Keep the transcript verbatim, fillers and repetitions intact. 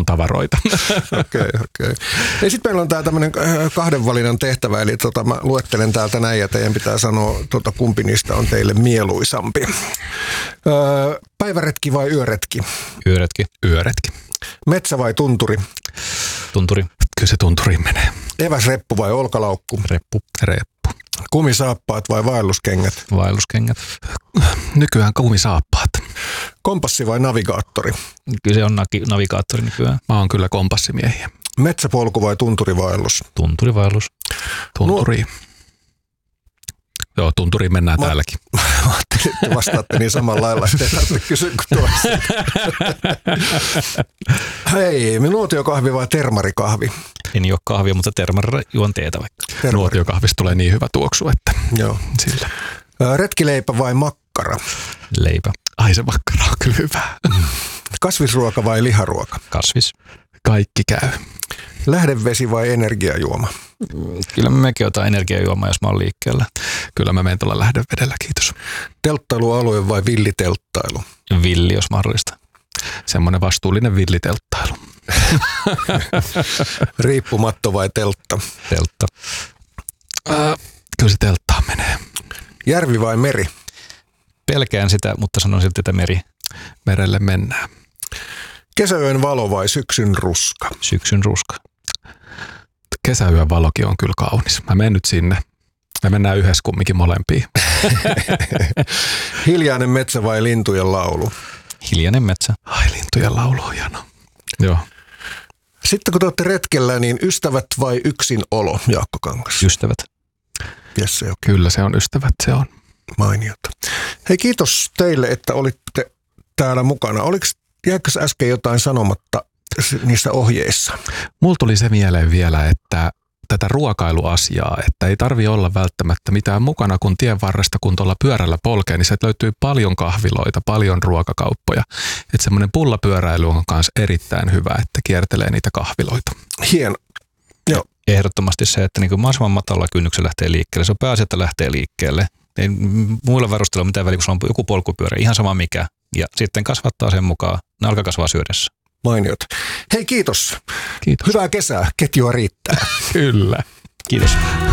tavaroita. Okei, okei. Okay. Ja sitten meillä on tämä tämmöinen kahden valinnan tehtävä, eli tota, mä luettelen täältä näin ja teidän pitää sanoa, tota, kumpi niistä on teille mieluisampi. Öö, päiväretki vai yöretki? Yöretki. Yöretki. Metsä vai tunturi? Tunturi. Kyllä se tunturiin menee. Eväsreppu vai olkalaukku? Reppu. Reppu. Kumisaappaat vai vaelluskengät? Vaelluskengät. Nykyään kumisaappaat. Kompassi vai navigaattori? Kyllä se on navigaattori nykyään. Mä oon kyllä kompassimiehiä. Metsäpolku vai tunturivaellus? Tunturivaellus. Tunturiin. Joo, tunturiin mennään Mä, täälläkin. Mä ajattelin, että vastaatte niin samalla lailla, että ei tarvitse kysyä kuin toiset. Hei, nuotiokahvi vai termarikahvi? En juo kahvia, mutta termarilla juon teetä vaikka. Termari. Nuotiokahvista tulee niin hyvä tuoksu, että Joo. sillä. Retkileipä vai makkara? Leipä. Ai se makkara on kyllä hyvä. Kasvisruoka vai liharuoka? Kasvis. Kaikki käy. Lähdevesi vai energiajuoma? Kyllä mekin otan energiajuomaa, jos mä oon liikkeellä. Kyllä mä menen tuolla lähdevedellä, kiitos. Telttailualue vai villitelttailu? Villi, jos mahdollista. Semmoinen vastuullinen villitelttailu. Riippumatto vai teltta? Teltta. Äh, kyllä se telttaan menee. Järvi vai meri? Pelkään sitä, mutta sanon silti, että meri. Merelle mennään. Kesäyön valo vai syksyn ruska? Syksyn ruska. Kesäyön valokin on kyllä kaunis. Mä menen nyt sinne. Me mennään yhdessä kumminkin molempiin. Hiljainen metsä vai lintujen laulu? Hiljainen metsä. Ai, lintujen laulu on hieno. Joo. Sitten kun te olette retkellä, niin ystävät vai yksin olo, Jaakko Kangas? Ystävät. Yes, se on Kyllä se on ystävät, se on. mainiota. Hei, kiitos teille, että olitte täällä mukana. Oliko, jääkö äsken jotain sanomatta niissä ohjeissa? Mulla tuli se mieleen vielä, että tätä ruokailuasiaa, että ei tarvi olla välttämättä mitään mukana, kun tien varresta, kun tuolla pyörällä polkee, niin sieltä löytyy paljon kahviloita, paljon ruokakauppoja. Että semmoinen pullapyöräily on myös erittäin hyvä, että kiertelee niitä kahviloita. Hieno. Joo. Ehdottomasti se, että niin kuin mahdollisimman matalalla kynnyksellä lähtee liikkeelle. Se on pääasia, että lähtee liikkeelle. Ei muilla varusteilla ole mitään väliä, kun sulla on joku polkupyörä, ihan sama mikä. Ja sitten kasvattaa sen mukaan. Nalka kasvaa syödessä. Mainiot. Hei, kiitos. Kiitos. Hyvää kesää. Ketjua riittää. Kyllä. Kiitos.